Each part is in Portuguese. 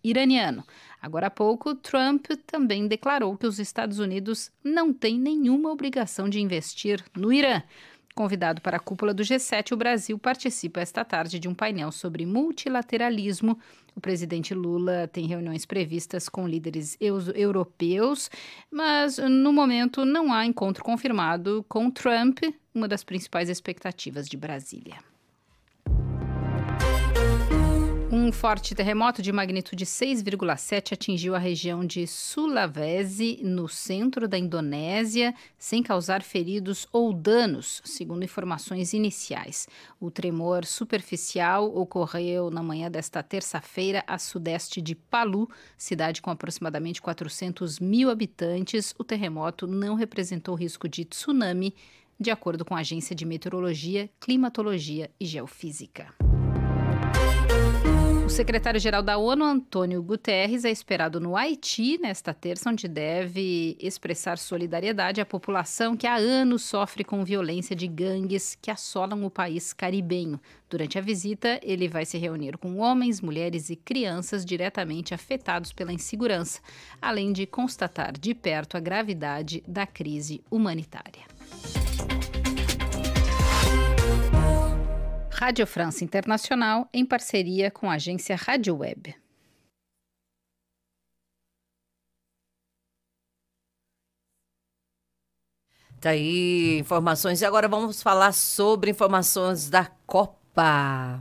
iraniano. Agora há pouco, Trump também declarou que os Estados Unidos não têm nenhuma obrigação de investir no Irã. Convidado para a cúpula do G7, o Brasil participa esta tarde de um painel sobre multilateralismo. O presidente Lula tem reuniões previstas com líderes europeus, mas no momento não há encontro confirmado com Trump, uma das principais expectativas de Brasília. Um forte terremoto de magnitude 6,7 atingiu a região de Sulawesi, no centro da Indonésia, sem causar feridos ou danos, segundo informações iniciais. O tremor superficial ocorreu na manhã desta terça-feira a sudeste de Palu, cidade com aproximadamente 400 mil habitantes. O terremoto não representou risco de tsunami, de acordo com a Agência de Meteorologia, Climatologia e Geofísica. O secretário-geral da ONU, Antônio Guterres, é esperado no Haiti nesta terça, onde deve expressar solidariedade à população que há anos sofre com violência de gangues que assolam o país caribenho. Durante a visita, ele vai se reunir com homens, mulheres e crianças diretamente afetados pela insegurança, além de constatar de perto a gravidade da crise humanitária. Rádio França Internacional, em parceria com a agência Rádio Web. Tá aí, informações. E agora vamos falar sobre informações da Copa.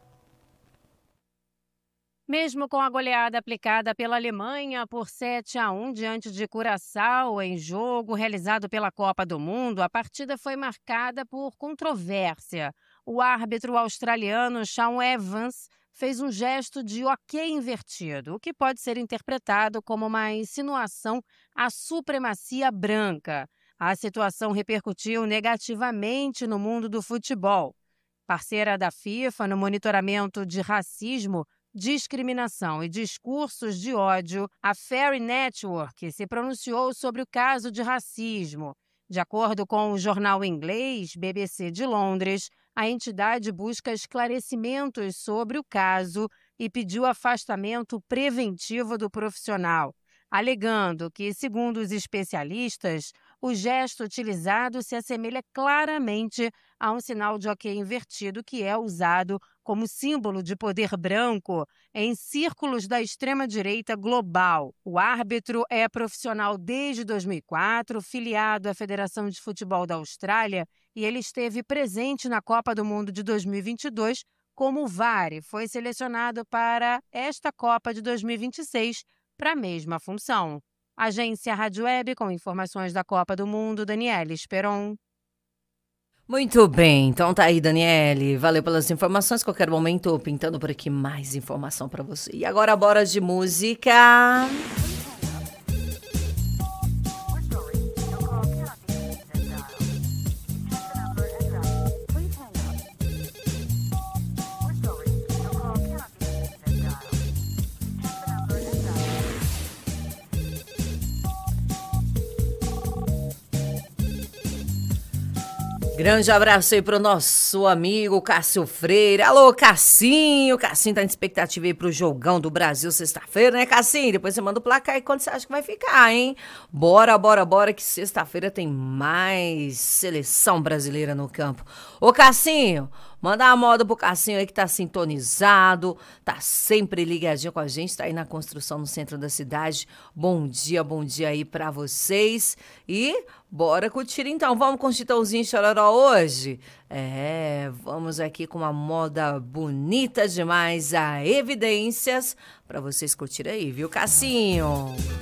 Mesmo com a goleada aplicada pela Alemanha por 7-1 diante de Curaçao em jogo realizado pela Copa do Mundo, a partida foi marcada por controvérsia. O árbitro australiano Shaun Evans fez um gesto de ok invertido, o que pode ser interpretado como uma insinuação à supremacia branca. A situação repercutiu negativamente no mundo do futebol. Parceira da FIFA no monitoramento de racismo, discriminação e discursos de ódio, a Fairy Network se pronunciou sobre o caso de racismo. De acordo com o jornal inglês BBC de Londres, a entidade busca esclarecimentos sobre o caso e pediu afastamento preventivo do profissional, alegando que, segundo os especialistas, o gesto utilizado se assemelha claramente a um sinal de ok invertido que é usado como símbolo de poder branco em círculos da extrema-direita global. O árbitro é profissional desde 2004, filiado à Federação de Futebol da Austrália, e ele esteve presente na Copa do Mundo de 2022 como VAR e foi selecionado para esta Copa de 2026 para a mesma função. Agência Rádio Web com informações da Copa do Mundo, Daniela Esperon. Muito bem, então tá aí, Daniele. Valeu pelas informações. Qualquer momento, pintando por aqui mais informação para você. E agora, bora de música. Grande abraço aí pro nosso amigo Cássio Freire. Alô, Cassinho. Cassinho tá em expectativa aí pro jogão do Brasil sexta-feira, né, Cassinho? Depois você manda o placar aí quando você acha que vai ficar, hein? Bora, bora, bora, que sexta-feira tem mais seleção brasileira no campo. Ô, Cassinho, manda uma moda pro Cassinho aí que tá sintonizado, tá sempre ligadinho com a gente, tá aí na construção no centro da cidade. Bom dia aí pra vocês. E bora curtir então. Vamos com o Chitãozinho Chororó hoje? Vamos aqui com uma moda bonita demais, a Evidências, pra vocês curtirem aí, viu, Cassinho?